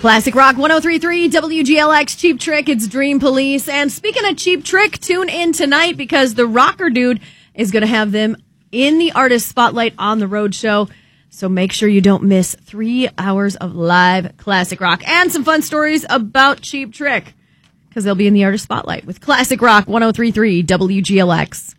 Classic Rock 103.3 WGLX Cheap Trick. It's Dream Police. And speaking of Cheap Trick, tune in tonight because the Rocker Dude is going to have them in the Artist Spotlight on the Road Show. So make sure you don't miss 3 hours of live classic rock and some fun stories about Cheap Trick because they'll be in the Artist Spotlight with Classic Rock 103.3 WGLX.